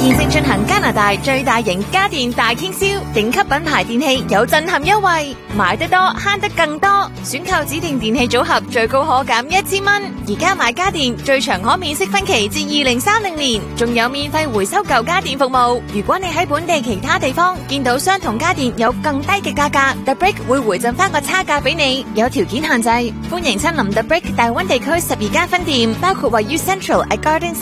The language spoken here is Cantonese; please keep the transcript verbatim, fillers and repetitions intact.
現正進行加拿大最大型家電大傾銷，頂級品牌電器有震撼優惠，買得多慳得更多，選購指定電器組合最高可減一千蚊。而家買家電最長可免息分期至二零三零年，仲有免費回收舊家電服務。如果你喺本地其他地方見到相同家電有更低嘅價格 ，The Brick 會回贈翻個差價俾你，有條件限制。歡迎親臨 The Brick 大灣地區十二間分店，包括位於 Central at Gardens